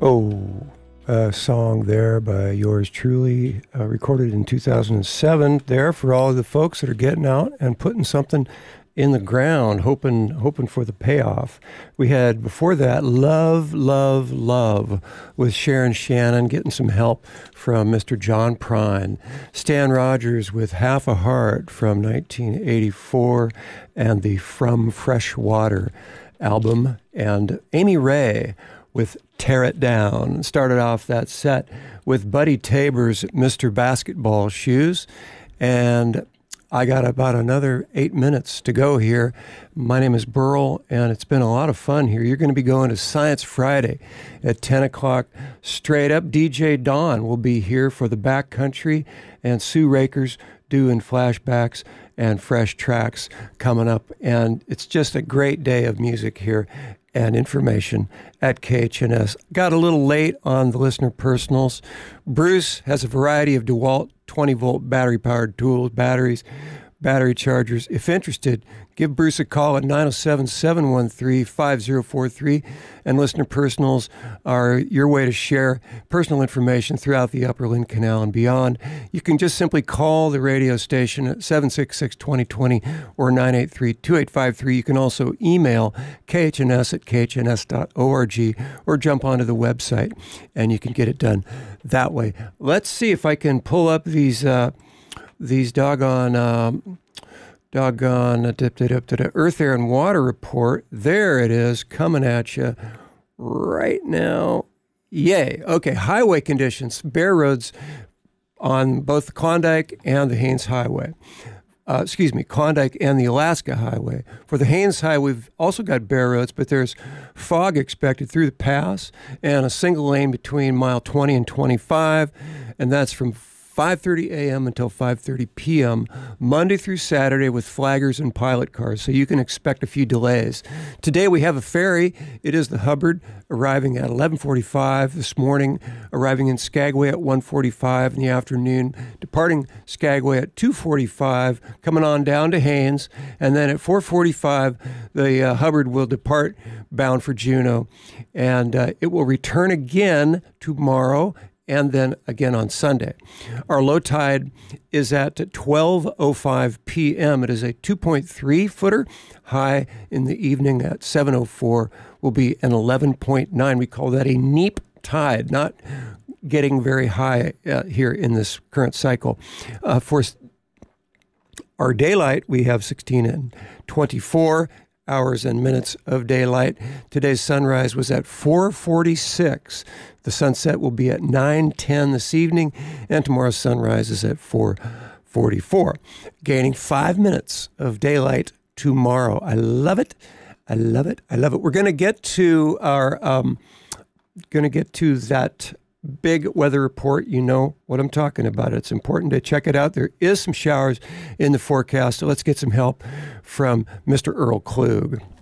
Oh, a song there by yours truly, recorded in 2007. There for all of the folks that are getting out and putting something in the ground, hoping for the payoff. We had before that "Love, Love, Love" with Sharon Shannon, getting some help from Mr. John Prine. Stan Rogers with "Half a Heart" from 1984 and the From Fresh Water album, and Amy Ray with "Tear It Down." Started off that set with Buddy Tabor's "Mr. Basketball Shoes." And I got about another 8 minutes to go here. My name is Burl, and it's been a lot of fun here. You're going to be going to Science Friday at 10 o'clock straight up. DJ Dawn will be here for the backcountry, and Sue Rakers doing flashbacks and fresh tracks coming up. And it's just a great day of music here and information at KHNS. Got a little late on the listener personals. Bruce has a variety of DeWalt 20-volt battery-powered tools, batteries, battery chargers. If interested, give Bruce a call at 907-713-5043. And listener personals are your way to share personal information throughout the Upper Lynn Canal and beyond. You can just simply call the radio station at 766-2020 or 983-2853. You can also email khns@khns.org or jump onto the website, and you can get it done that way. Let's see if I can pull up these doggone Earth, Air, and Water report. There it is, coming at you right now. Yay. Okay, highway conditions, bare roads on both the Klondike and the Haines Highway. Klondike and the Alaska Highway. For the Haines Highway, we've also got bare roads, but there's fog expected through the pass and a single lane between mile 20 and 25, and that's from 5:30 a.m. until 5:30 p.m., Monday through Saturday, with flaggers and pilot cars, so you can expect a few delays. Today we have a ferry. It is the Hubbard, arriving at 11:45 this morning, arriving in Skagway at 1:45 in the afternoon, departing Skagway at 2:45, coming on down to Haines, and then at 4:45 the Hubbard will depart bound for Juneau, and it will return again tomorrow and then again on Sunday. Our low tide is at 12:05 p.m. It is a 2.3 footer. High in the evening at 7:04 will be an 11.9. We call that a neap tide, not getting very high here in this current cycle. For our daylight, we have 16 and 24 hours and minutes of daylight. Today's sunrise was at 4:46. The sunset will be at 9:10 this evening, and tomorrow's sunrise is at 4:44, gaining 5 minutes of daylight tomorrow. I love it. I love it. I love it. We're going to get to that big weather report. You know what I'm talking about. It's important to check it out. There is some showers in the forecast, so let's get some help from Mr. Earl Klug.